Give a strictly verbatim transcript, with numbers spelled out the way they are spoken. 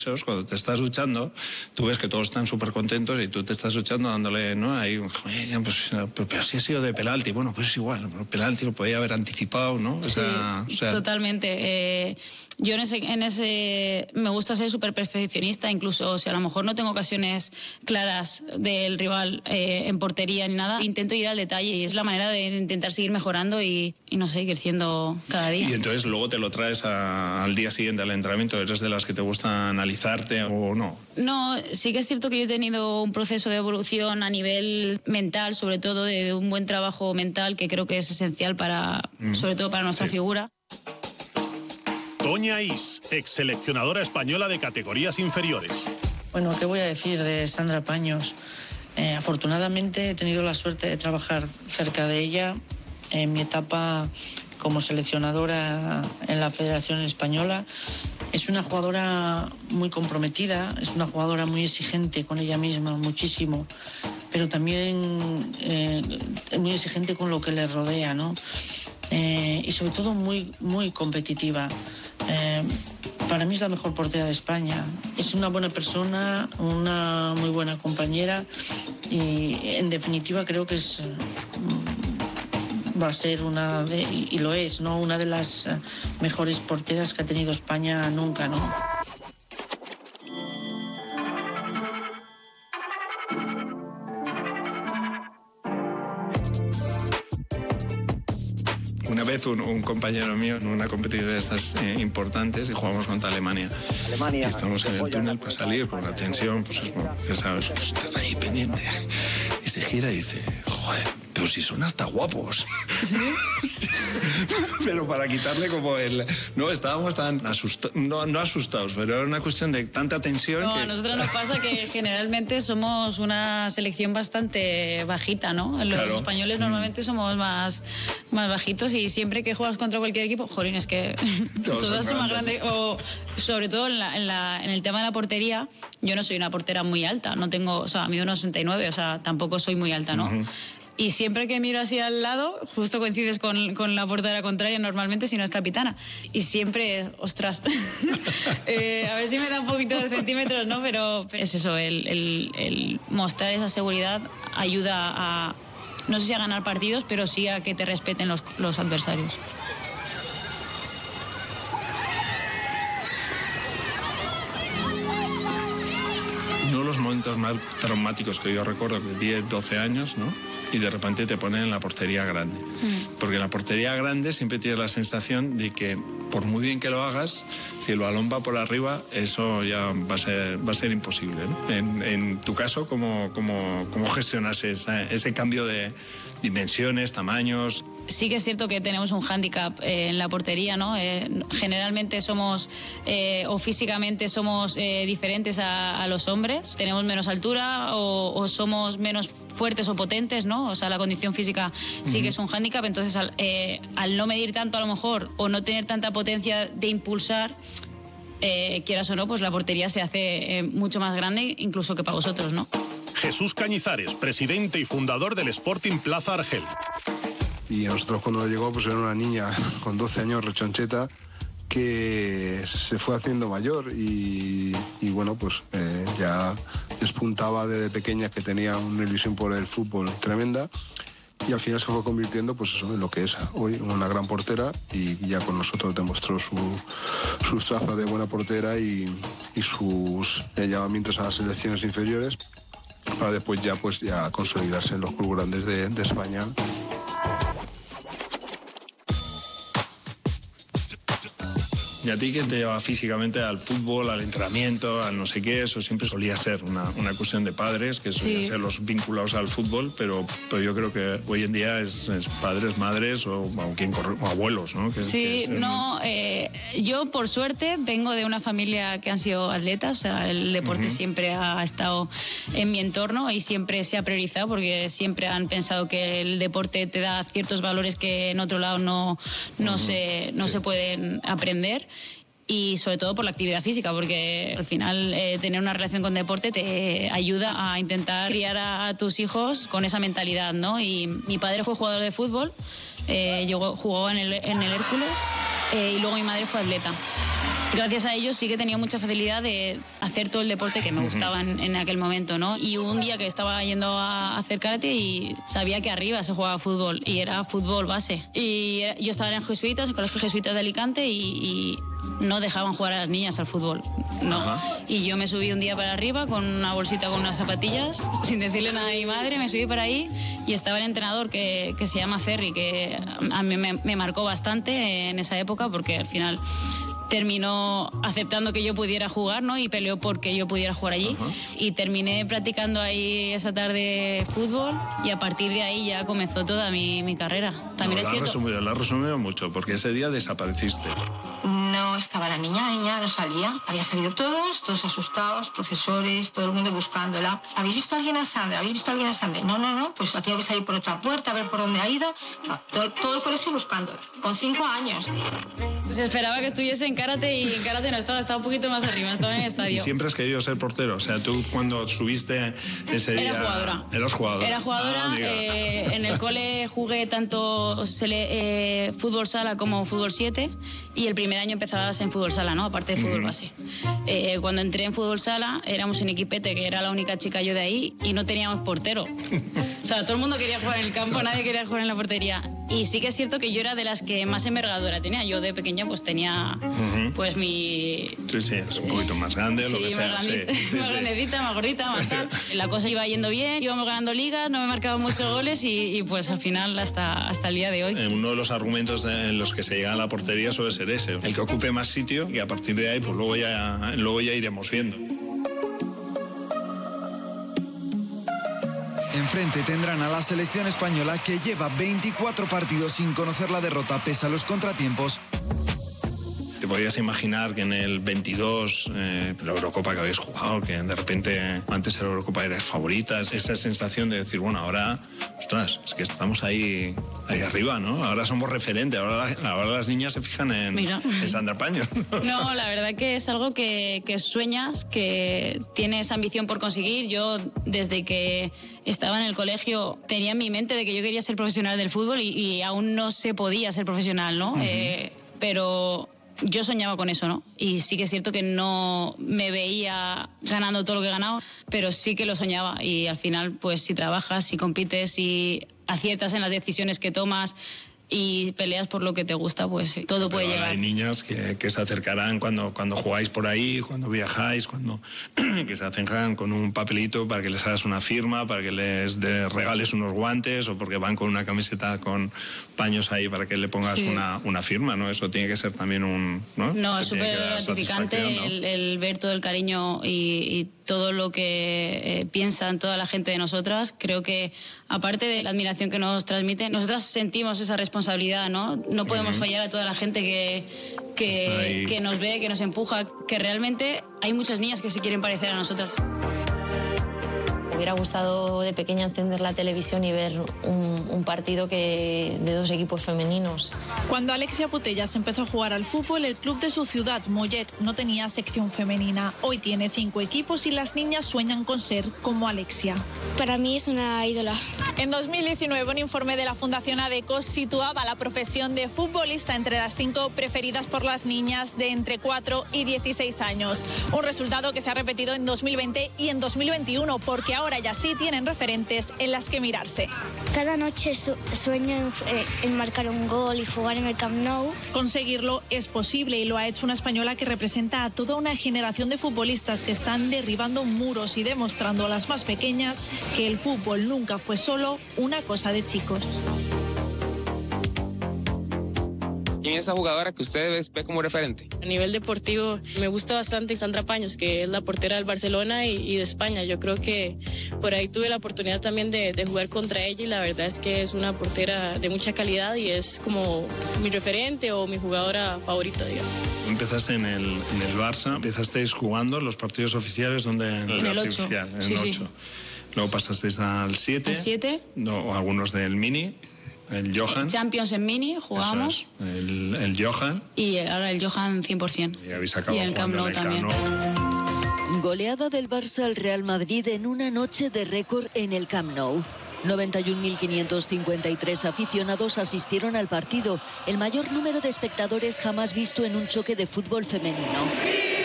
Cuando te estás duchando, tú ves que todos están súper contentos y tú te estás duchando dándole, ¿no? Ahí, pues, pero si ha sido de penalti, bueno, pues es igual, penalti lo podía haber anticipado, ¿no? O sea, sí, o sea... totalmente. Eh, yo en ese, en ese me gusta ser súper perfeccionista, incluso si a lo mejor no tengo ocasiones claras del rival eh, en portería ni nada, intento ir al detalle y es la manera de intentar seguir mejorando y, y no sé, creciendo cada día. Y entonces luego te lo traes a, al día siguiente al entrenamiento, ¿eres de las que te gusta analizarte o no? No, sí que es cierto que yo he tenido un proceso de evolución a nivel mental, sobre todo de un buen trabajo mental que creo que es esencial para, mm. sobre todo para nuestra sí. figura. Toña Is, ex seleccionadora española de categorías inferiores. Bueno, ¿qué voy a decir de Sandra Paños? Eh, afortunadamente he tenido la suerte de trabajar cerca de ella en mi etapa como seleccionadora en la Federación Española. Es una jugadora muy comprometida, es una jugadora muy exigente con ella misma, muchísimo, pero también eh, muy exigente con lo que le rodea, ¿no? Eh, y sobre todo muy, muy competitiva. Eh, para mí es la mejor portera de España. Es una buena persona, una muy buena compañera y en definitiva creo que es... va a ser una de, y lo es, ¿no? Una de las mejores porteras que ha tenido España nunca, ¿no? Una vez un, un compañero mío en una competición de estas eh, importantes y jugamos contra Alemania. Alemania. Y estamos en el túnel para salir con la tensión, pues es, bueno, ya sabes, pues estás ahí pendiente. Y se gira y dice, joder, pero si son hasta guapos. ¿Sí? Pero para quitarle como el... No, estábamos tan asustados, no, no asustados, pero era una cuestión de tanta tensión no, que... a nosotros nos pasa que generalmente somos una selección bastante bajita, ¿no? Los claro. españoles normalmente somos más, más bajitos y siempre que juegas contra cualquier equipo, jolín, es que todos, todas son más grandes. O sobre todo en, la, en, la, en el tema de la portería, yo no soy una portera muy alta, no tengo, o sea, mido unos sesenta y nueve, o sea, tampoco soy muy alta, ¿no? Uh-huh. Y siempre que miro así al lado, justo coincides con, con la portera contraria normalmente, si no es capitana. Y siempre, ostras, eh, a ver si me da un poquito de centímetros, ¿no? Pero es eso, el, el, el mostrar esa seguridad ayuda a, no sé si a ganar partidos, pero sí a que te respeten los, los adversarios. Uno de los momentos más traumáticos que yo recuerdo, de diez, doce años, ¿no? Y de repente te ponen en la portería grande. Mm. Porque en la portería grande siempre tienes la sensación de que por muy bien que lo hagas, si el balón va por arriba, eso ya va a ser, va a ser imposible, ¿no? En, en tu caso, ¿cómo, cómo, cómo gestionas esa, ese cambio de dimensiones, tamaños? Sí que es cierto que tenemos un hándicap eh, en la portería, ¿no? Eh, generalmente somos, eh, o físicamente somos eh, diferentes a, a los hombres. Tenemos menos altura o, o somos menos fuertes o potentes, ¿no? O sea, la condición física sí uh-huh. que es un hándicap. Entonces, al, eh, al no medir tanto a lo mejor o no tener tanta potencia de impulsar, eh, quieras o no, pues la portería se hace eh, mucho más grande incluso que para vosotros, ¿no? Jesús Cañizares, presidente y fundador del Sporting Plaza Argel. Y nosotros cuando llegó pues era una niña con doce años rechoncheta que se fue haciendo mayor y, y bueno pues eh, ya despuntaba desde pequeña, que tenía una ilusión por el fútbol tremenda y al final se fue convirtiendo pues eso en lo que es hoy, una gran portera, y ya con nosotros demostró su, sus trazas de buena portera y, y sus eh, llamamientos a las selecciones inferiores para después ya pues ya consolidarse en los clubes grandes de, de España. ¿Y a ti qué te lleva físicamente al fútbol, al entrenamiento, al no sé qué? Eso siempre solía ser una, una cuestión de padres, que solían sí. ser los vinculados al fútbol, pero, pero yo creo que hoy en día es, es padres, madres o, o, quien corre, o abuelos, ¿no? Que, sí, que es, no, eh, yo por suerte vengo de una familia que han sido atletas, o sea, el deporte uh-huh. siempre ha estado en mi entorno y siempre se ha priorizado porque siempre han pensado que el deporte te da ciertos valores que en otro lado no, no, uh-huh. se, no sí. se pueden aprender. Y sobre todo por la actividad física, porque al final eh, tener una relación con deporte te ayuda a intentar criar a, a tus hijos con esa mentalidad, ¿no? Y mi padre fue jugador de fútbol, eh, llegó, jugó en el, en el Hércules eh, y luego mi madre fue atleta. gracias a ellos sí que tenía mucha facilidad de hacer todo el deporte que me gustaba en, en aquel momento, ¿no? Y un día que estaba yendo a hacer karate y sabía que arriba se jugaba fútbol y era fútbol base. Y yo estaba en jesuitas, en el colegio jesuitas de Alicante y, y no dejaban jugar a las niñas al fútbol, no. Ajá. Y yo me subí un día para arriba con una bolsita con unas zapatillas, sin decirle nada a mi madre, me subí para ahí y estaba el entrenador que, que se llama Ferri, que a mí me, me marcó bastante en esa época porque al final terminó aceptando que yo pudiera jugar, ¿no? Y peleó porque yo pudiera jugar allí. Uh-huh. Y terminé practicando ahí esa tarde fútbol y a partir de ahí ya comenzó toda mi, mi carrera. También no, es la cierto. Resumido, la has resumido mucho, porque ese día desapareciste. No estaba la niña, la niña no salía. Habían salido todos, todos asustados, profesores, todo el mundo buscándola. ¿Habéis visto a alguien a Sandra? ¿Habéis visto a alguien a Sandra? No, no, no, pues ha tenido que salir por otra puerta, a ver por dónde ha ido. No, todo, todo el colegio buscándola, con cinco años. Se esperaba que estuviese en karate y en karate no estaba, estaba un poquito más arriba, estaba en el estadio. ¿Y siempre has querido ser portero? O sea, tú cuando subiste ese día... Era jugadora. ¿Eras jugadora? Era jugadora. Ah, eh, en el cole jugué tanto sele, eh, fútbol sala como fútbol siete y el primer año empezabas en fútbol sala, ¿no? Aparte de fútbol base. Eh, cuando entré en fútbol sala éramos un equipete que era la única chica yo de ahí y no teníamos portero. O sea, todo el mundo quería jugar en el campo, nadie quería jugar en la portería. Y sí que es cierto que yo era de las que más envergadura tenía. Yo de pequeña pues tenía uh-huh. pues mi... Sí, sí, es un poquito más grande, sí, lo que sea. Más, grande, sí, sí, más sí. grandecita, más gordita, más tal. La cosa iba yendo bien, íbamos ganando ligas, no me marcaban muchos goles y, y pues al final hasta, hasta el día de hoy. Uno de los argumentos en los que se llega a la portería suele ser ese. El que ocupe más sitio y a partir de ahí pues luego ya, luego ya iremos viendo. Enfrente tendrán a la selección española que lleva veinticuatro partidos sin conocer la derrota pese a los contratiempos. ¿Te podías imaginar que en el veintidós, eh, la Eurocopa que habéis jugado, que de repente antes la Eurocopa era favorita, esa sensación de decir, bueno, ahora, ostras, es que estamos ahí, ahí arriba, ¿no? Ahora somos referente, ahora, ahora las niñas se fijan en, en Sandra Paños. No, la verdad que es algo que, que sueñas, que tienes ambición por conseguir. Yo, desde que estaba en el colegio, tenía en mi mente de que yo quería ser profesional del fútbol y, y aún no se podía ser profesional, ¿no? Uh-huh. Eh, pero... yo soñaba con eso, ¿no? Y sí que es cierto que no me veía ganando todo lo que he ganado, pero sí que lo soñaba. Y al final, pues si trabajas, si compites, si aciertas en las decisiones que tomas y peleas por lo que te gusta, pues todo puede Pero llegar. Hay niñas que, que se acercarán cuando, cuando jugáis por ahí, cuando viajáis, cuando que se acercan con un papelito para que les hagas una firma, para que les de, regales unos guantes o porque van con una camiseta con paños ahí para que le pongas sí. una, una firma, ¿no? Eso tiene que ser también un... No, no es súper gratificante, ¿no? el, el ver todo el cariño y, y todo lo que eh, piensan toda la gente de nosotras. Creo que, aparte de la admiración que nos transmite, nosotras sentimos esa responsabilidad, ¿no? No podemos uh-huh. fallar a toda la gente que, que, que nos ve, que nos empuja, que realmente hay muchas niñas que se quieren parecer a nosotras. Me hubiera gustado de pequeña encender la televisión y ver un, un partido que, de dos equipos femeninos. Cuando Alexia Putellas empezó a jugar al fútbol, el club de su ciudad, Mollet, no tenía sección femenina. Hoy tiene cinco equipos y las niñas sueñan con ser como Alexia. Para mí es una ídola. En dos mil diecinueve, un informe de la Fundación ADECO situaba la profesión de futbolista entre las cinco preferidas por las niñas de entre cuatro y dieciséis años. Un resultado que se ha repetido en dos mil veinte y en dos mil veintiuno, porque ahora ya sí tienen referentes en las que mirarse. Cada noche su sueño en, eh, en marcar un gol y jugar en el Camp Nou. Conseguirlo es posible y lo ha hecho una española que representa a toda una generación de futbolistas que están derribando muros y demostrando a las más pequeñas que el fútbol nunca fue solo una cosa de chicos. ¿Quién es esa jugadora que ustedes ve como referente? A nivel deportivo me gusta bastante Sandra Paños, que es la portera del Barcelona y, y de España. Yo creo que por ahí tuve la oportunidad también de, de jugar contra ella y la verdad es que es una portera de mucha calidad y es como mi referente o mi jugadora favorita, digamos. Empezaste en el, en el Barça, empezasteis jugando los partidos oficiales donde en el, el ocho. En sí, el ocho. Sí. Luego pasasteis al siete. ¿Al siete? No, o algunos del Mini. El Johan. Champions en Mini jugamos. Es, el, el Johan. Y ahora el Johan cien por ciento. Y habéis acabado y el Camp Nou también. Goleada del Barça al Real Madrid en una noche de récord en el Camp Nou. noventa y un mil quinientos cincuenta y tres aficionados asistieron al partido, el mayor número de espectadores jamás visto en un choque de fútbol femenino.